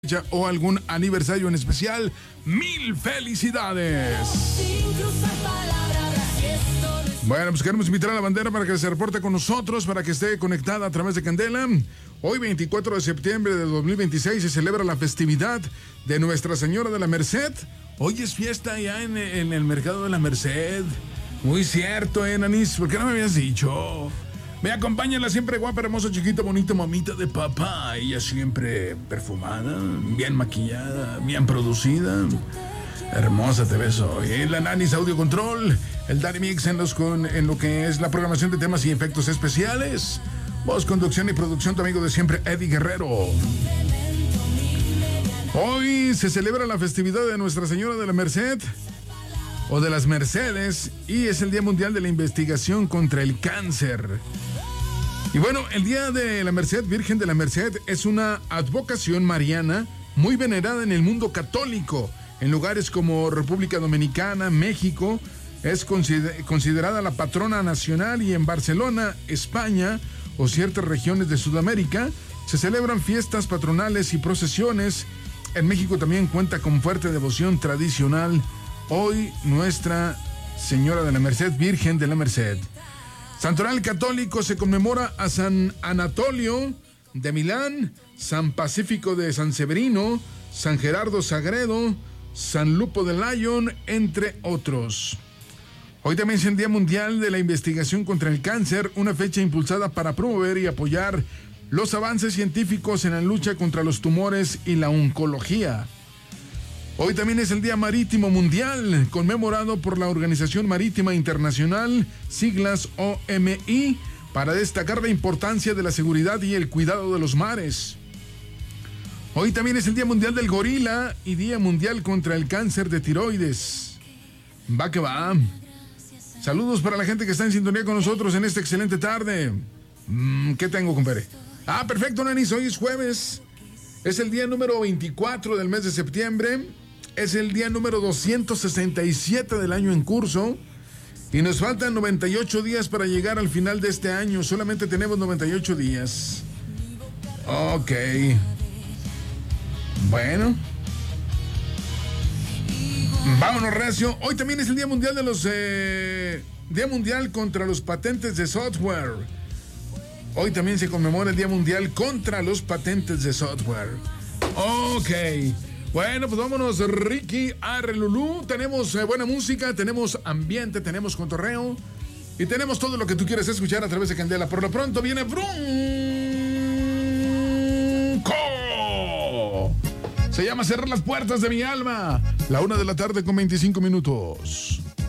o algún aniversario en especial, ¡mil felicidades! Bueno, pues queremos invitar a la bandera para que se reporte con nosotros, para que esté conectada a través de Candela. Hoy, 24 de septiembre de 2026, se celebra la festividad de Nuestra Señora de la Merced. Hoy es fiesta ya en el mercado de la Merced. Muy cierto, Nanis, ¿por qué no me habías dicho? Me acompaña la siempre guapa, hermosa, chiquita, bonita mamita de papá. Ella siempre perfumada, bien maquillada, bien producida. Hermosa te ves hoy. La Nanis Audio Control, el Dani Mix en lo que es la programación de temas y efectos especiales. Voz, conducción y producción, tu amigo de siempre, Eddie Guerrero. Hoy se celebra la festividad de Nuestra Señora de la Merced, o de las Mercedes, y es el Día Mundial de la Investigación contra el Cáncer. Y bueno, el Día de la Merced, Virgen de la Merced, es una advocación mariana muy venerada en el mundo católico. En lugares como República Dominicana, México, es considerada la patrona nacional, y en Barcelona, España, o ciertas regiones de Sudamérica, se celebran fiestas patronales y procesiones. En México también cuenta con fuerte devoción tradicional. Hoy, Nuestra Señora de la Merced, Virgen de la Merced. Santoral católico, se conmemora a San Anatolio de Milán, San Pacífico de San Severino, San Gerardo Sagredo, San Lupo de Lyon, entre otros. Hoy también es el Día Mundial de la Investigación contra el Cáncer, una fecha impulsada para promover y apoyar los avances científicos en la lucha contra los tumores y la oncología. Hoy también es el Día Marítimo Mundial, conmemorado por la Organización Marítima Internacional, siglas OMI, para destacar la importancia de la seguridad y el cuidado de los mares. Hoy también es el Día Mundial del Gorila y Día Mundial contra el Cáncer de Tiroides. Va que va. Saludos para la gente que está en sintonía con nosotros en esta excelente tarde. ¿Qué tengo, compadre? Perfecto, Nanis, hoy es jueves. Es el día número 24 del mes de septiembre. Es el día número 267 del año en curso. Y nos faltan 98 días para llegar al final de este año. Solamente tenemos 98 días. Ok. Bueno. Vámonos, recio. Hoy también es el Día Mundial de Día Mundial contra los patentes de software. Hoy también se conmemora el Día Mundial contra los patentes de software. Ok. Bueno, pues vámonos, Ricky Arrelulú. Tenemos buena música, tenemos ambiente, tenemos cotorreo y tenemos todo lo que tú quieres escuchar a través de Candela. Por lo pronto viene Bronco. Se llama Cerrar las Puertas de mi Alma. 1:25 p.m.